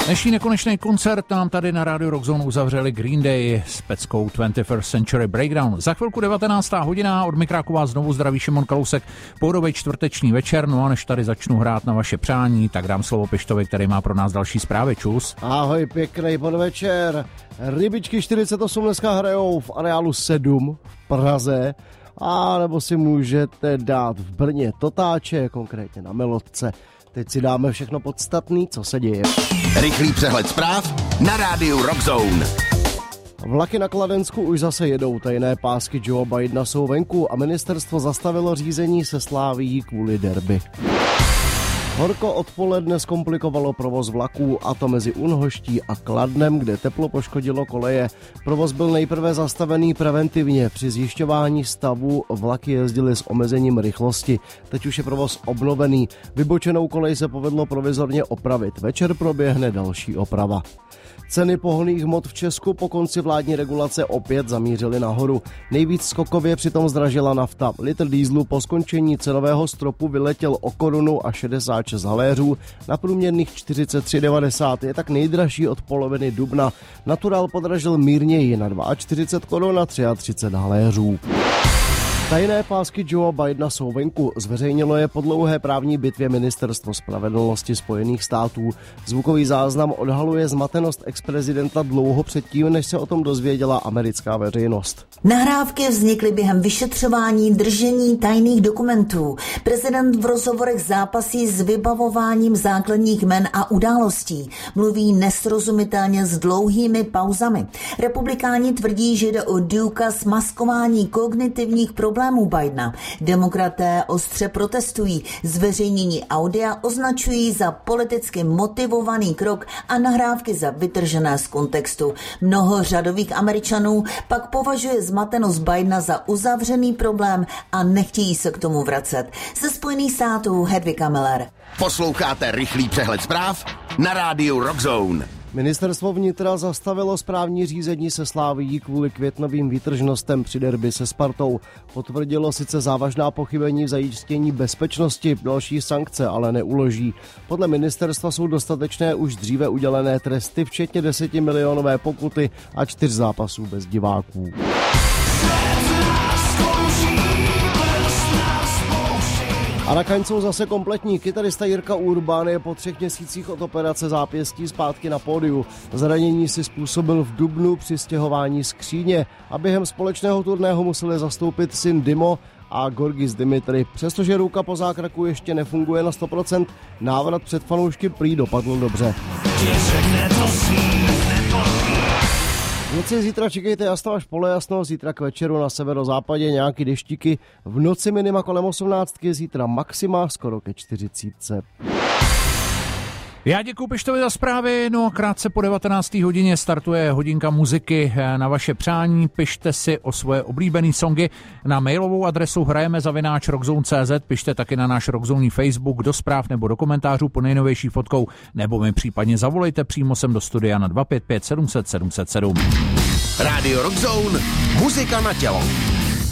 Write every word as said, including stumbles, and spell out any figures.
Dnešní nekonečný koncert nám tady na rádiu Rockzone uzavřeli Green Day s peckou dvacet first Century Breakdown. Za chvilku devatenáctá hodina, od mikráku vás znovu zdraví Šimon Kalousek, pohodový čtvrteční večer, no a než tady začnu hrát na vaše přání, tak dám slovo Pištovi, který má pro nás další zprávy. Čus. Ahoj, pěkný podvečer. Rybičky čtyřicet osm dneska hrajou v areálu sedm v Praze, a nebo si můžete dát v Brně Totáče, konkrétně na Melodce. Teď si dáme všechno podstatný, co se děje. Rychlý přehled zpráv na rádiu Rockzone. Vlaky na Kladensku už zase jedou, tajné pásky Joe Bidena jsou venku a ministerstvo zastavilo řízení se Slávií kvůli derby. Horko odpoledne zkomplikovalo provoz vlaků, a to mezi Únhoští a Kladnem, kde teplo poškodilo koleje. Provoz byl nejprve zastavený preventivně. Při zjišťování stavu vlaky jezdily s omezením rychlosti. Teď už je provoz obnovený. Vybočenou kolej se povedlo provizorně opravit. Večer proběhne další oprava. Ceny pohonných hmot v Česku po konci vládní regulace opět zamířily nahoru. Nejvíc skokově přitom zdražila nafta. Litr dieselu po skončení cenového stropu vyletěl o korunu a šedesát šest haléřů na průměrných čtyřicet tři devadesát. Je tak nejdražší od poloviny dubna. Natural podražil mírněji na čtyřicet dva korun a třicet tři haléřů. Tajné pásky Joe Bidena jsou venku. Zveřejnilo je po dlouhé právní bitvě Ministerstvo spravedlnosti Spojených států. Zvukový záznam odhaluje zmatenost ex-prezidenta dlouho předtím, než se o tom dozvěděla americká veřejnost. Nahrávky vznikly během vyšetřování držení tajných dokumentů. Prezident v rozhovorech zápasí s vybavováním základních jmen a událostí. Mluví nesrozumitelně s dlouhými pauzami. Republikáni tvrdí, že jde o důkaz maskování kognitivních problémů Bidena. Demokraté ostře protestují. Zveřejnění audia označují za politicky motivovaný krok a nahrávky za vytržené z kontextu. Mnoho řadových Američanů pak považuje zmatenost Bidena za uzavřený problém a nechtějí se k tomu vracet. Ze Spojených států Hedvika Miller. Posloucháte rychlý přehled zpráv na rádiu Rockzone. Ministerstvo vnitra zastavilo správní řízení se Slávií kvůli květnovým výtržnostem při derby se Spartou. Potvrdilo sice závažná pochybení v zajištění bezpečnosti, další sankce ale neuloží. Podle ministerstva jsou dostatečné už dříve udělené tresty, včetně desetimilionové pokuty a čtyř zápasů bez diváků. A na Kaň jsou zase kompletní. Kytarista Jirka Urbán je po třech měsících od operace zápěstí zpátky na pódiu. Zranění si způsobil v dubnu při stěhování skříně a během společného turného museli zastoupit syn Dimo a Gorgis Dimitri. Přestože ruka po zákroku ještě nefunguje na sto procent, návrat před fanoušky prý dopadl dobře. V noci zítra čekejte jasno až polojasno, zítra k večeru na severozápadě nějaký deštíky, v noci minima kolem osmnáctky, zítra maxima skoro ke čtyřicítce. Já děkuji Pištovi za zprávy, no a krátce po devatenácté hodině startuje hodinka muziky na vaše přání. Pište si o svoje oblíbené songy na mailovou adresu hrajeme zavináč rockzone tečka cé zet, pište taky na náš Rockzone Facebook do zpráv nebo do komentářů po nejnovější fotkou, nebo mi případně zavolejte přímo sem do studia na dva pět pět sedm set sedm set sedm. Rádio Rockzone, muzika na tělo.